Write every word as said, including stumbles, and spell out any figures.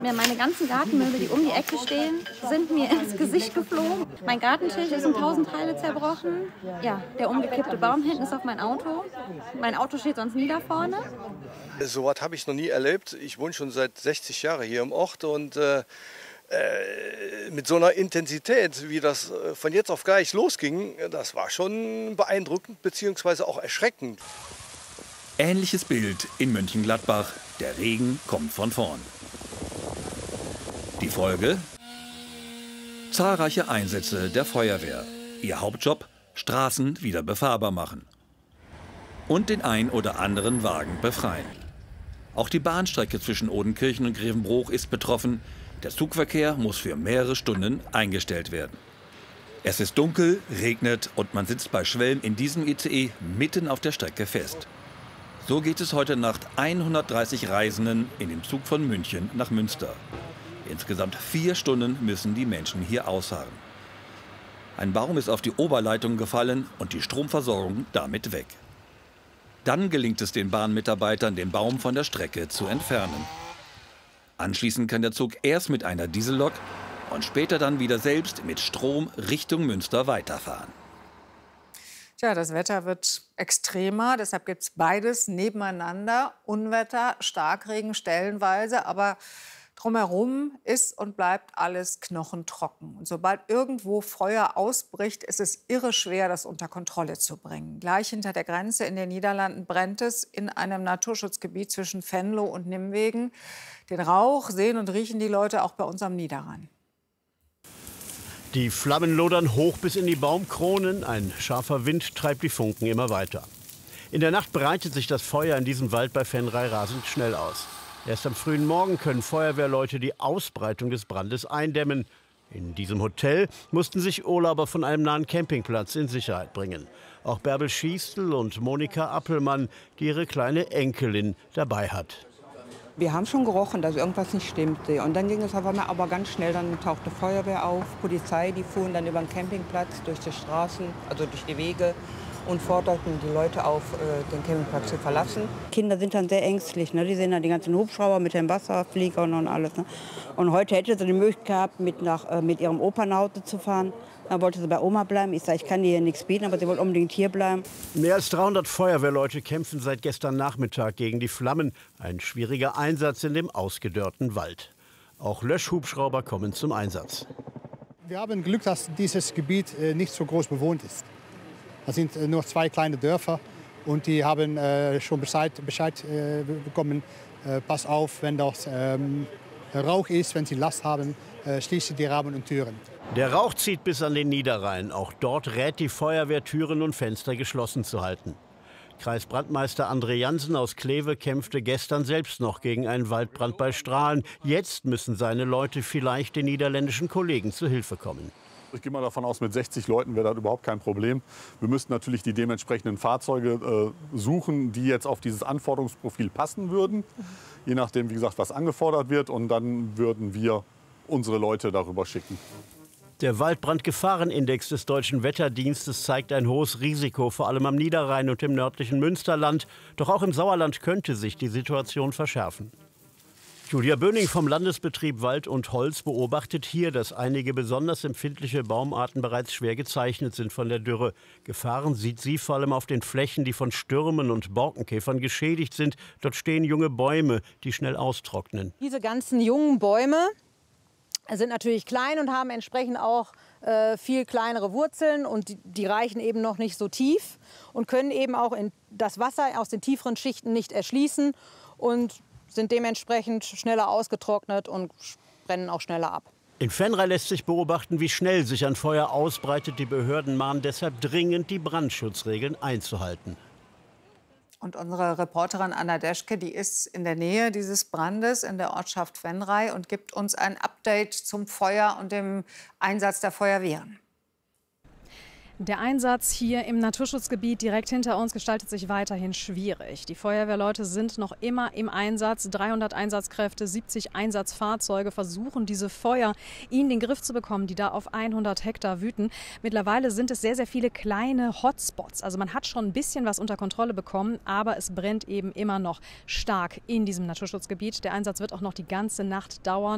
Mir meine ganzen Gartenmöbel, die um die Ecke stehen, sind mir ins Gesicht geflogen. Mein Gartentisch ist in tausend Teile zerbrochen. Ja, der umgekippte Baum hinten ist auf mein Auto. Mein Auto steht sonst nie da vorne. So was habe ich noch nie erlebt. Ich wohne schon seit sechzig Jahren hier im Ort und äh, mit so einer Intensität, wie das von jetzt auf gleich losging, das war schon beeindruckend bzw. auch erschreckend. Ähnliches Bild in Mönchengladbach. Der Regen kommt von vorn. Die Folge? Zahlreiche Einsätze der Feuerwehr. Ihr Hauptjob? Straßen wieder befahrbar machen. Und den ein oder anderen Wagen befreien. Auch die Bahnstrecke zwischen Odenkirchen und Grevenbroich ist betroffen. Der Zugverkehr muss für mehrere Stunden eingestellt werden. Es ist dunkel, regnet und man sitzt bei Schwelm in diesem I C E mitten auf der Strecke fest. So geht es heute Nacht hundertdreißig Reisenden in dem Zug von München nach Münster. Insgesamt vier Stunden müssen die Menschen hier ausharren. Ein Baum ist auf die Oberleitung gefallen und die Stromversorgung damit weg. Dann gelingt es den Bahnmitarbeitern, den Baum von der Strecke zu entfernen. Anschließend kann der Zug erst mit einer Diesellok und später dann wieder selbst mit Strom Richtung Münster weiterfahren. Tja, das Wetter wird extremer, deshalb gibt es beides nebeneinander. Unwetter, Starkregen stellenweise, aber drumherum ist und bleibt alles knochentrocken. Und sobald irgendwo Feuer ausbricht, ist es irre schwer, das unter Kontrolle zu bringen. Gleich hinter der Grenze in den Niederlanden brennt es in einem Naturschutzgebiet zwischen Venlo und Nimwegen. Den Rauch sehen und riechen die Leute auch bei uns am Niederrhein. Die Flammen lodern hoch bis in die Baumkronen. Ein scharfer Wind treibt die Funken immer weiter. In der Nacht breitet sich das Feuer in diesem Wald bei Venray rasend schnell aus. Erst am frühen Morgen können Feuerwehrleute die Ausbreitung des Brandes eindämmen. In diesem Hotel mussten sich Urlauber von einem nahen Campingplatz in Sicherheit bringen. Auch Bärbel Schiestel und Monika Appelmann, die ihre kleine Enkelin dabei hat. Wir haben schon gerochen, dass irgendwas nicht stimmte. Und dann ging es auf einmal aber ganz schnell, dann tauchte Feuerwehr auf, Polizei, die fuhren dann über den Campingplatz, durch die Straßen, also durch die Wege und forderten die Leute auf, den Campingplatz zu verlassen. Kinder sind dann sehr ängstlich, ne? Die sehen dann die ganzen Hubschrauber mit den Wasserfliegern und alles. Ne? Und heute hätte sie die Möglichkeit gehabt, mit, nach, mit ihrem Opa nach Hause zu fahren. Dann wollte sie bei Oma bleiben. Ich sage, ich kann ihr nichts bieten, aber sie wollte unbedingt hier bleiben. Mehr als dreihundert Feuerwehrleute kämpfen seit gestern Nachmittag gegen die Flammen. Ein schwieriger Einsatz in dem ausgedörrten Wald. Auch Löschhubschrauber kommen zum Einsatz. Wir haben Glück, dass dieses Gebiet nicht so groß bewohnt ist. Es sind nur zwei kleine Dörfer und die haben äh, schon Bescheid, Bescheid äh, bekommen. Äh, pass auf, wenn dort ähm, Rauch ist, wenn sie Last haben, äh, schließen die Rahmen und Türen. Der Rauch zieht bis an den Niederrhein. Auch dort rät die Feuerwehr, Türen und Fenster geschlossen zu halten. Kreisbrandmeister André Jansen aus Kleve kämpfte gestern selbst noch gegen einen Waldbrand bei Strahlen. Jetzt müssen seine Leute vielleicht den niederländischen Kollegen zu Hilfe kommen. Ich gehe mal davon aus, mit sechzig Leuten wäre das überhaupt kein Problem. Wir müssten natürlich die dementsprechenden Fahrzeuge äh, suchen, die jetzt auf dieses Anforderungsprofil passen würden. Je nachdem, wie gesagt, was angefordert wird. Und dann würden wir unsere Leute darüber schicken. Der Waldbrandgefahrenindex des Deutschen Wetterdienstes zeigt ein hohes Risiko, vor allem am Niederrhein und im nördlichen Münsterland. Doch auch im Sauerland könnte sich die Situation verschärfen. Julia Böning vom Landesbetrieb Wald und Holz beobachtet hier, dass einige besonders empfindliche Baumarten bereits schwer gezeichnet sind von der Dürre. Gefahren sieht sie vor allem auf den Flächen, die von Stürmen und Borkenkäfern geschädigt sind. Dort stehen junge Bäume, die schnell austrocknen. Diese ganzen jungen Bäume sind natürlich klein und haben entsprechend auch äh, viel kleinere Wurzeln und die, die reichen eben noch nicht so tief und können eben auch in das Wasser aus den tieferen Schichten nicht erschließen und sind dementsprechend schneller ausgetrocknet und brennen auch schneller ab. In Venray lässt sich beobachten, wie schnell sich ein Feuer ausbreitet. Die Behörden mahnen deshalb dringend, die Brandschutzregeln einzuhalten. Und unsere Reporterin Anna Deschke, die ist in der Nähe dieses Brandes in der Ortschaft Venray und gibt uns ein Update zum Feuer und dem Einsatz der Feuerwehren. Der Einsatz hier im Naturschutzgebiet direkt hinter uns gestaltet sich weiterhin schwierig. Die Feuerwehrleute sind noch immer im Einsatz. dreihundert Einsatzkräfte, siebzig Einsatzfahrzeuge versuchen, diese Feuer in den Griff zu bekommen, die da auf hundert Hektar wüten. Mittlerweile sind es sehr, sehr viele kleine Hotspots. Also man hat schon ein bisschen was unter Kontrolle bekommen, aber es brennt eben immer noch stark in diesem Naturschutzgebiet. Der Einsatz wird auch noch die ganze Nacht dauern.